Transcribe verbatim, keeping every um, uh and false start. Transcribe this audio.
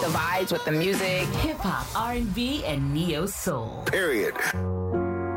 the vibes, with the music. Hip hop, R and B, and neo soul. Period.